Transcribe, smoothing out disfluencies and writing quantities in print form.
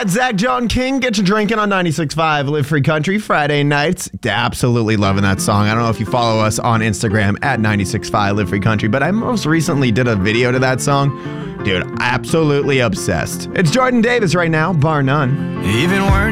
That's Zach John King. Get you drinking on 96.5 Live Free Country Friday nights. Absolutely loving that song. I don't know if you follow us on Instagram at 96.5 Live Free Country, but I most recently did a video to that song. Dude, absolutely obsessed. It's Jordan Davis right now, bar none. Even words